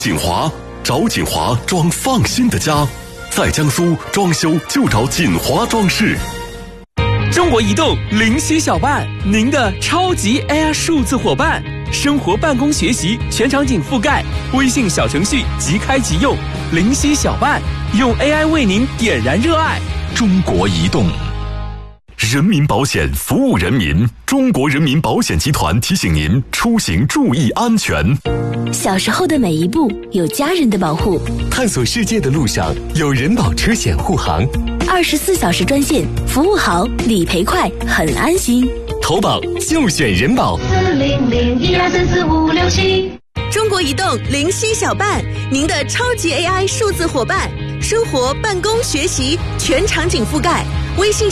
锦华，找锦华装放心的家，在江苏装修就找锦华装饰。 中国移动灵犀小办，您的超级 AI 数字伙伴，生活办公学习全场景覆盖，微信小程序即开即用，灵犀小办，用 AI 为您点燃热爱。 中国移动。人民保险服务人民，中国人民保险集团提醒您出行注意安全。 小时候的每一步有家人的保护， 探索世界的路上有人保车险护航 ，24小时专线，服务好，理赔快，很安心。 投保就选人保 40012344567。 中国移动灵犀小办，您的超级 AI 数字伙伴，生活、办公、学习全场景覆盖，微信